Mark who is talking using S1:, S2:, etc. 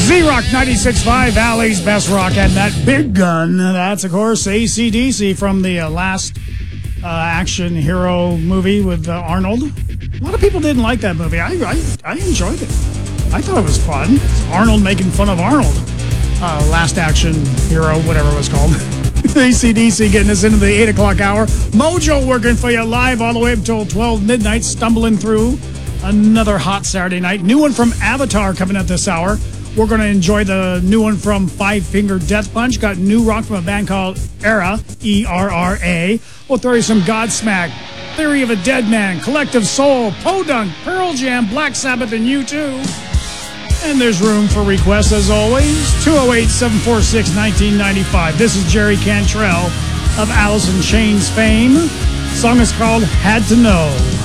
S1: Z-Rock 96.5, Valley's best rock, and that big gun. That's, of course, AC/DC from the last action hero movie with Arnold. A lot of people didn't like that movie. I enjoyed it. I thought it was fun. Arnold making fun of Arnold. Last action hero, whatever it was called. AC/DC getting us into the 8 o'clock hour. Mojo working for you live all the way up until 12 midnight, stumbling through another hot Saturday night. New one from Avatar coming up this hour. We're going to enjoy the new one from Five Finger Death Punch. Got new rock from a band called Era, E-R-R-A. We'll throw you some Godsmack, Theory of a Dead Man, Collective Soul, Podunk, Pearl Jam, Black Sabbath, and U2. And there's room for requests as always. 208-746-1995. This is Jerry Cantrell of Alice in Chains fame. The song is called Had to Know.